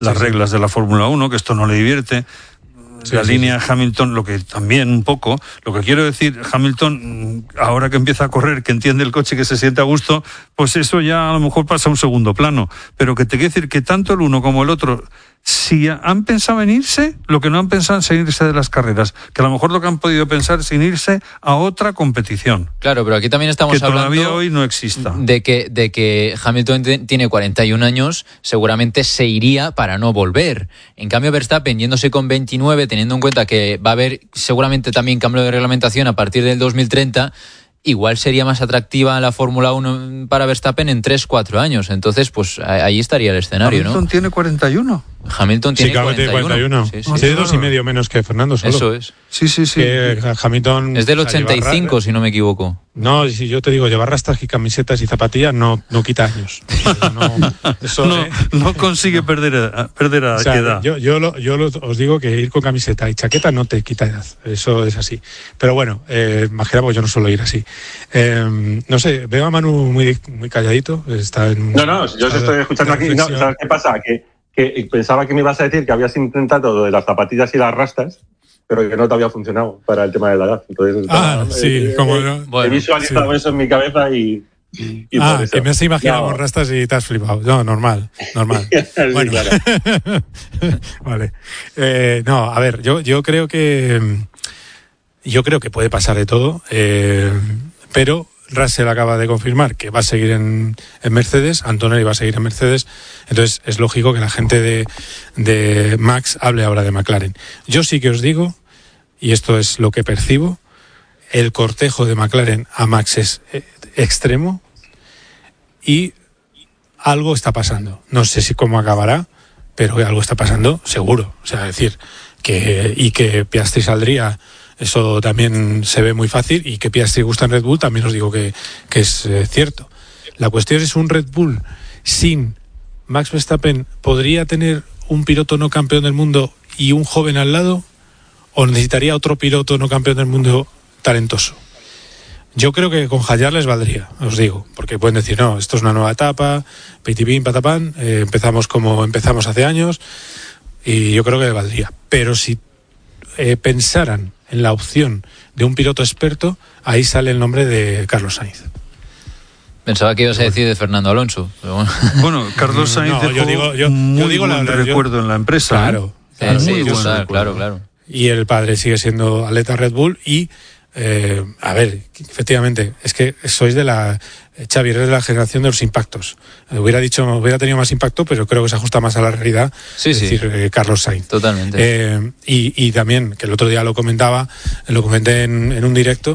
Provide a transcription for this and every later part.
las reglas de la Fórmula 1, que esto no le divierte. La línea Hamilton, lo que también un poco, lo que quiero decir, Hamilton, ahora que empieza a correr, que entiende el coche, que se siente a gusto, pues eso ya a lo mejor pasa a un segundo plano. Pero que te quiero decir que tanto el uno como el otro, si han pensado en irse, lo que no han pensado es en irse de las carreras, que a lo mejor lo que han podido pensar es en irse a otra competición. Claro, pero aquí también estamos que hablando todavía hoy no exista. De que Hamilton tiene 41 años, seguramente se iría para no volver. En cambio, Verstappen, yéndose con 29, teniendo en cuenta que va a haber seguramente también cambio de reglamentación a partir del 2030, igual sería más atractiva la Fórmula 1 para Verstappen en 3-4 años. Entonces, pues ahí estaría el escenario, Hamilton, ¿no? Tiene 41. Hamilton tiene 41. Sí, tiene 2,5 menos que Fernando solo. Eso es. Sí. Que Hamilton es del 85, si no me equivoco. No, si yo te digo, llevar rastas y camisetas y zapatillas no quita años. No consigue perder edad. Yo os digo que ir con camiseta y chaqueta no te quita edad. Eso es así. Pero bueno, imagina, pues yo no suelo ir así. No sé, veo a Manu muy calladito. Está en yo os estoy escuchando aquí. No, ¿sabes qué pasa? Que pensaba que me ibas a decir que habías intentado lo de las zapatillas y las rastas, pero que no te había funcionado para el tema de la edad. Entonces, como no. He visualizado eso en mi cabeza y que me has imaginado con rastas y te has flipado. No, normal. Bueno, claro. Vale. A ver, yo creo que puede pasar de todo, pero Russell acaba de confirmar que va a seguir en Mercedes, Antonelli va a seguir en Mercedes, entonces es lógico que la gente de Max hable ahora de McLaren. Yo sí que os digo, y esto es lo que percibo, el cortejo de McLaren a Max es extremo y algo está pasando. No sé si cómo acabará, pero algo está pasando seguro. O sea, decir que Piastri saldría, eso también se ve muy fácil, y que Piastri gusta en Red Bull también os digo que es cierto. La cuestión es, un Red Bull sin Max Verstappen, ¿podría tener un piloto no campeón del mundo y un joven al lado? ¿O necesitaría otro piloto no campeón del mundo talentoso? Yo creo que con Hayar les valdría, os digo, porque pueden decir, no, esto es una nueva etapa, pitipín, patapán, empezamos como empezamos hace años, y yo creo que valdría. Pero si pensaran en la opción de un piloto experto, ahí sale el nombre de Carlos Sainz. Pensaba que ibas a decir de Fernando Alonso, pero bueno, Carlos Sainz yo digo buen recuerdo en la empresa. Claro, claro. Y el padre sigue siendo atleta Red Bull y a ver, efectivamente, es que sois de la Xavi, eres de la generación de los impactos. Hubiera tenido más impacto, pero creo que se ajusta más a la realidad. Sí, decir, Carlos Sainz. Totalmente. Y también, que el otro día lo comenté en un directo,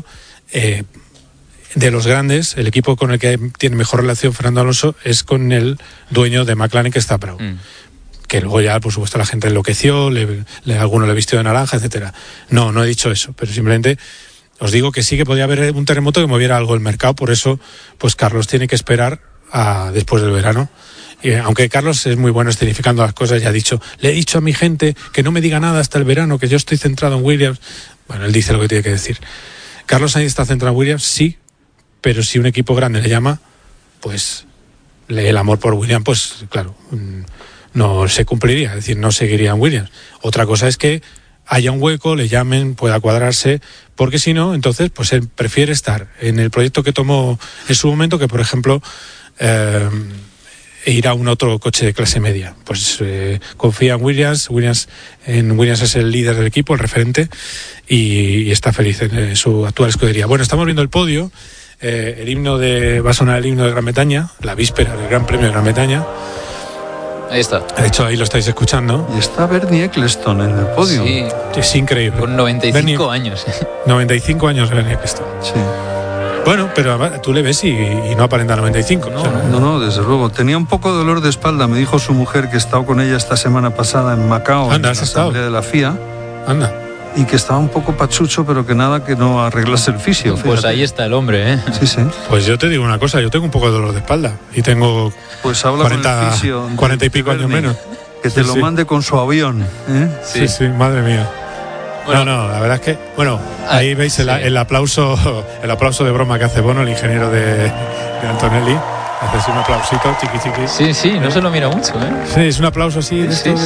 de los grandes, el equipo con el que tiene mejor relación Fernando Alonso es con el dueño de McLaren, que está Brown. Que luego ya, por supuesto, la gente enloqueció, alguno le vistió de naranja, etcétera. No he dicho eso, pero simplemente os digo que sí que podía haber un terremoto que moviera algo el mercado. Por eso, pues Carlos tiene que esperar a después del verano. Y aunque Carlos es muy bueno escenificando las cosas, ya le he dicho a mi gente que no me diga nada hasta el verano, que yo estoy centrado en Williams. Bueno, él dice lo que tiene que decir. Carlos Sainz está centrado en Williams, sí, pero si un equipo grande le llama, pues el amor por Williams, pues claro, no se cumpliría, es decir, no seguiría en Williams. Otra cosa es que haya un hueco, le llamen, pueda cuadrarse, porque si no, entonces pues él prefiere estar en el proyecto que tomó en su momento, que por ejemplo ir a un otro coche de clase media. Pues confía en Williams es el líder del equipo, el referente, y está feliz en su actual escudería. Bueno, estamos viendo el podio. Va a sonar el himno de Gran Bretaña, la víspera del Gran Premio de Gran Bretaña. Ahí está. De hecho, ahí lo estáis escuchando. Y está Bernie Ecclestone en el podio. Sí. Es increíble. Con 95 años. 95 años Bernie Ecclestone. Sí. Bueno, pero tú le ves y no aparenta 95, ¿no? No, desde luego. Tenía un poco de dolor de espalda. Me dijo su mujer, que he estado con ella esta semana pasada en Macao, en la asamblea de la FIA. Anda. Y que estaba un poco pachucho, pero que nada, que no arreglase el fisio. Pues fíjate. Ahí está el hombre, ¿eh? Sí. Pues yo te digo una cosa, yo tengo un poco de dolor de espalda y tengo pues habla 40, con el fisio 40 y pico años menos. Que te lo mande con su avión, ¿eh? Sí, madre mía. Bueno, la verdad es que, ahí veis el aplauso de broma que hace Bono, el ingeniero de Antonelli. Haces un aplausito, chiqui. Sí, no se lo mira mucho, ¿eh? Sí, es un aplauso así de Sí, esto